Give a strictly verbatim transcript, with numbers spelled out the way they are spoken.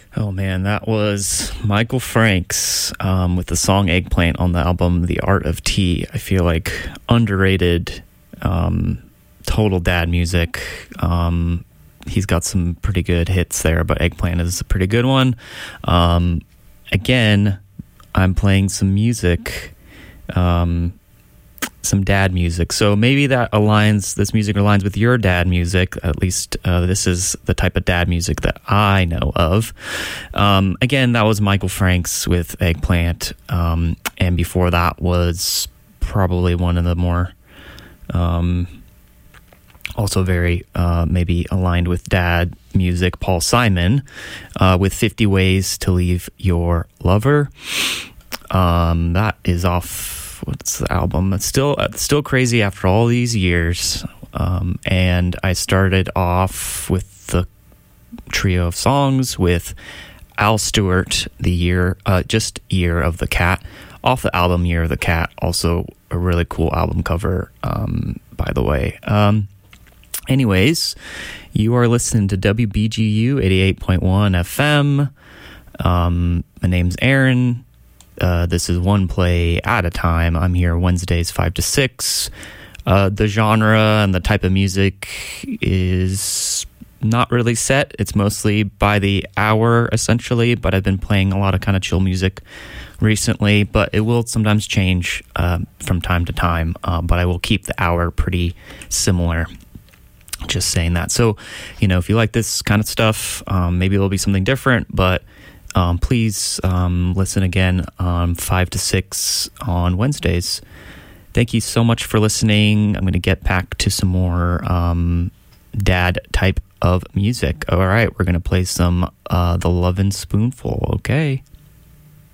Oh man, that was Michael Franks um, with the song Eggplant on the album The Art of Tea. I feel like underrated, um, total dad music. Um, he's got some pretty good hits there, but Eggplant is a pretty good one. Um, again, I'm playing some music, um, some dad music. So maybe that aligns, this music aligns with your dad music. At least uh, this is the type of dad music that I know of. Um, again, that was Michael Franks with Eggplant. Um, and before that was probably one of the more, um, also very uh, maybe aligned with dad music, Paul Simon, uh, with fifty Ways to Leave Your Lover. Um, that is off, what's the album? It's still it's still crazy after all these years. Um, and I started off with the trio of songs with Al Stewart, the year, uh, just Year of the Cat, off the album Year of the Cat. Also a really cool album cover, um, by the way. Um, anyways, you are listening to W B G U eighty-eight point one F M. Um, my name's Aaron. Uh, this is one play at a time. I'm here Wednesdays five to six. Uh, the genre and the type of music is not really set. It's mostly by the hour, essentially, but I've been playing a lot of kind of chill music recently, but it will sometimes change uh, from time to time, uh, but I will keep the hour pretty similar. Just saying that. So, you know, if you like this kind of stuff, um, maybe it'll be something different, but Um, please um, listen again on five to six on Wednesdays. Thank you so much for listening. I'm going to get back to some more um, dad type of music. All right, we're going to play some uh, The Lovin' Spoonful. Okay.